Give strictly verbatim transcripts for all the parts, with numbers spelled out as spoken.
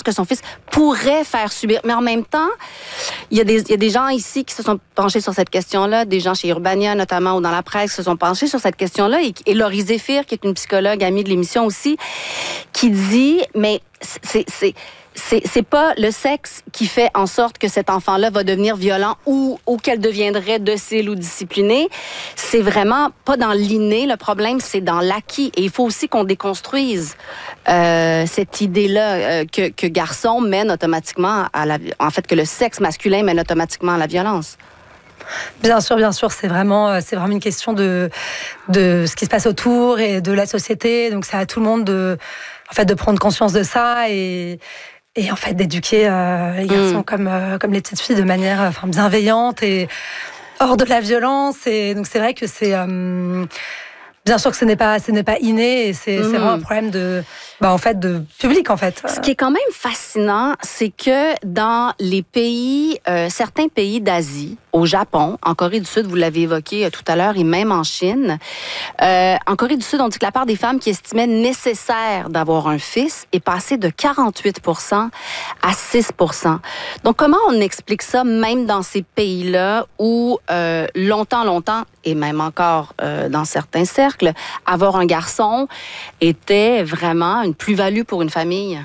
que son fils pourrait faire subir. Mais en même temps, il y a des, il y a des gens ici qui se sont penchés sur cette question-là, des gens chez Urbania notamment ou dans la presse qui se sont penchés sur cette question-là. Et, et Laurie Zéphir, qui est une psychologue amie de l'émission aussi, qui dit, mais c'est... c'est C'est, c'est pas le sexe qui fait en sorte que cet enfant-là va devenir violent ou, ou qu'elle deviendrait docile ou disciplinée. C'est vraiment pas dans l'inné. Le problème, c'est dans l'acquis. Et il faut aussi qu'on déconstruise euh, cette idée-là euh, que, que garçon mène automatiquement à la... En fait, que le sexe masculin mène automatiquement à la violence. Bien sûr, bien sûr, c'est vraiment, c'est vraiment une question de, de ce qui se passe autour et de la société. Donc, c'est à tout le monde de, en fait, de prendre conscience de ça et... Et en fait, d'éduquer euh, les garçons mmh. comme, euh, comme les petites filles de manière euh, enfin, bienveillante et hors de la violence. Et donc, c'est vrai que c'est... Euh, bien sûr que ce n'est pas, ce n'est pas inné et c'est, mmh. c'est vraiment un problème de, bah, en fait, de public, en fait. Ce qui est quand même fascinant, c'est que dans les pays, euh, certains pays d'Asie, au Japon, en Corée du Sud, vous l'avez évoqué tout à l'heure, et même en Chine, euh, en Corée du Sud, on dit que la part des femmes qui estimaient nécessaire d'avoir un fils est passée de quarante-huit pour cent à six pour cent. Donc, comment on explique ça, même dans ces pays-là où euh, longtemps, longtemps, et même encore euh, dans certains cercles, avoir un garçon était vraiment une plus-value pour une famille?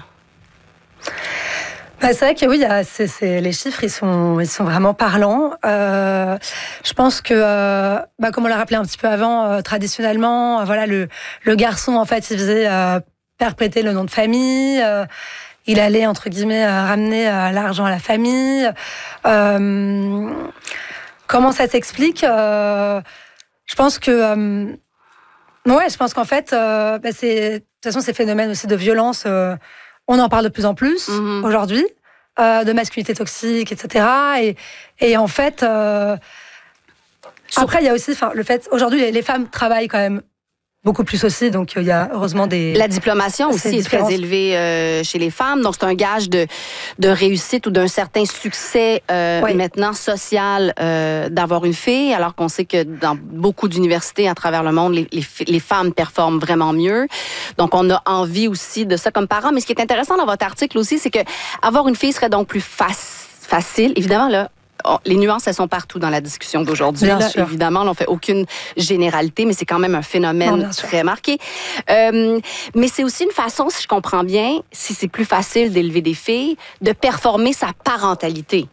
Bah, c'est vrai que oui, c'est, c'est, les chiffres, ils sont, ils sont vraiment parlants. Euh, je pense que, euh, bah, comme on l'a rappelé un petit peu avant, euh, traditionnellement, euh, voilà, le, le garçon, en fait, il faisait euh, perpétuer le nom de famille. Euh, il allait, entre guillemets, euh, ramener euh, l'argent à la famille. Euh, comment ça s'explique euh, Je pense que... Euh, ouais, je pense qu'en fait, euh, bah, c'est, de toute façon, ces phénomènes aussi de violence... Euh, on en parle de plus en plus mmh. aujourd'hui, euh, de masculinité toxique, et cetera. Et, et en fait, euh, Sur... après, il y a aussi le fait, aujourd'hui, les, les femmes travaillent quand même beaucoup plus aussi, donc il y a heureusement des... La diplomation aussi est très élevée euh, chez les femmes, donc c'est un gage de, de réussite ou d'un certain succès euh, oui. maintenant social euh, d'avoir une fille, alors qu'on sait que dans beaucoup d'universités à travers le monde, les, les, les femmes performent vraiment mieux. Donc on a envie aussi de ça comme parents. Mais ce qui est intéressant dans votre article aussi, c'est que avoir une fille serait donc plus fac- facile. Évidemment, là, Oh, les nuances, elles sont partout dans la discussion d'aujourd'hui. Là, évidemment, là, on ne fait aucune généralité, mais c'est quand même un phénomène non, très marqué. Euh, mais c'est aussi une façon, si je comprends bien, si c'est plus facile d'élever des filles, de performer sa parentalité.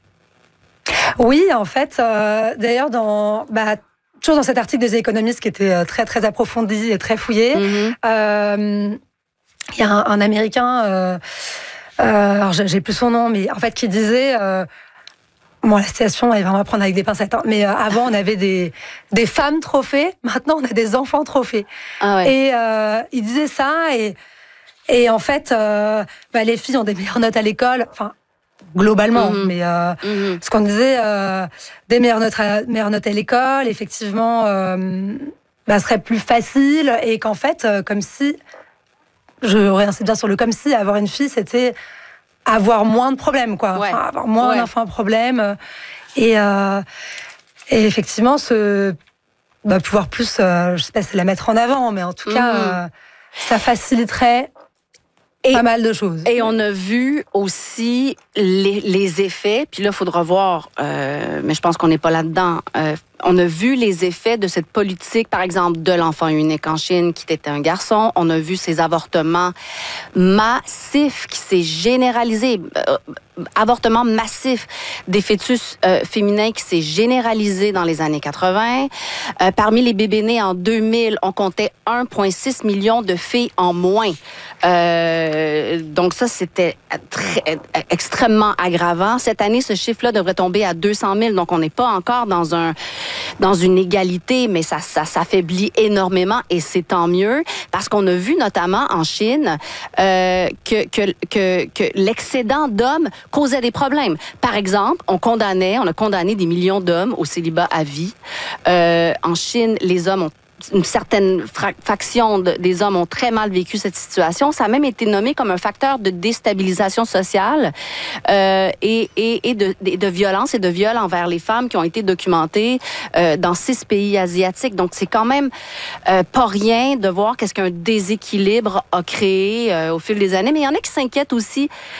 Oui, en fait, euh, d'ailleurs, dans... Bah, toujours dans cet article des économistes qui était très, très approfondi et très fouillé, mm-hmm. euh, il y a un, un Américain, euh, euh, alors j'ai plus son nom, mais en fait, qui disait... Euh, Bon, la situation, elle va vraiment prendre avec des pincettes. Hein. Mais euh, avant, on avait des, des femmes trophées. Maintenant, on a des enfants trophées. Ah ouais. Et euh, il disait ça. Et, et en fait, euh, bah, les filles ont des meilleures notes à l'école. Enfin, globalement. Mm-hmm. Mais euh, mm-hmm. ce qu'on disait, euh, des meilleures notes, à, meilleures notes à l'école, effectivement, euh, bah, serait plus facile. Et qu'en fait, euh, comme si... Je réinsiste bien sur le comme si, avoir une fille, c'était... avoir moins de problèmes, quoi. Ouais. Enfin, avoir moins ouais. d'enfants à problème. Et, euh, et effectivement, ce, bah, pouvoir plus, euh, je sais pas si c'est la mettre en avant, mais en tout mmh. cas, euh, ça faciliterait et, pas mal de choses. Et on a vu aussi les, les effets, puis là, il faudra voir, euh, mais je pense qu'on n'est pas là-dedans. Euh, on a vu les effets de cette politique, par exemple, de l'enfant unique en Chine, qui était un garçon. On a vu ces avortements massifs qui s'est généralisé. Euh, avortement massif des fœtus euh, féminins qui s'est généralisé dans les années quatre-vingts. Euh, parmi les bébés nés en deux mille, on comptait un virgule six million de filles en moins. Euh, donc ça, c'était très, extrêmement aggravant. Cette année, ce chiffre-là devrait tomber à deux cent mille. Donc on n'est pas encore dans un dans une égalité, mais ça, ça s'affaiblit énormément et c'est tant mieux parce qu'on a vu notamment en Chine euh, que, que, que, que l'excédent d'hommes causait des problèmes. Par exemple, on condamnait, on a condamné des millions d'hommes au célibat à vie. Euh, en Chine, les hommes ont une certaine fra- faction de, des hommes ont très mal vécu cette situation. Ça a même été nommé comme un facteur de déstabilisation sociale euh, et, et, et de, de, de violence et de viol envers les femmes qui ont été documentés euh, dans six pays asiatiques. Donc, c'est quand même euh, pas rien de voir qu'est-ce qu'un déséquilibre a créé euh, au fil des années. Mais il y en a qui s'inquiètent aussi